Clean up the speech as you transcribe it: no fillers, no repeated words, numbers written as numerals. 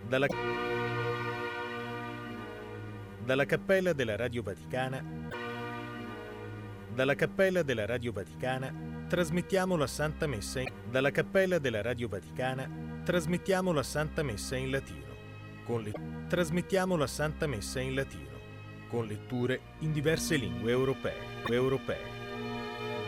Dalla, dalla Cappella della Radio Vaticana, dalla Cappella della Radio Vaticana, trasmettiamo la Santa Messa dalla Cappella della Radio Vaticana, trasmettiamo la Santa Messa in latino. Trasmettiamo la Santa Messa in latino, con letture in diverse lingue europee.